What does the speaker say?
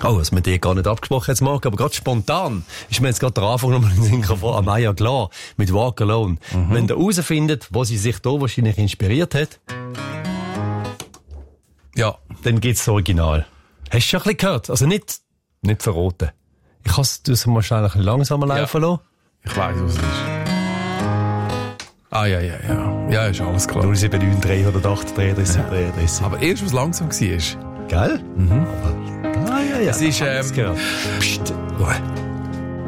Oh, das mit dir gar nicht abgesprochen jetzt, Marc, aber gerade spontan ist mir jetzt gerade der Anfang nochmal in den Sinn gekommen. Amaya klar, mit Walk Alone. Wenn ihr herausfindet, wo sie sich da wahrscheinlich inspiriert hat, Ja. dann gibt's das Original. Hast du schon ein bisschen gehört? Also nicht verraten. Ich kann es mal schnell ein bisschen langsamer laufen lassen. Ich weiss, was es ist. Ah, ja. Ja, ist alles klar. 079 oder 833. Aber erst, was langsam war. Gell? Ja. Es ist, Psst.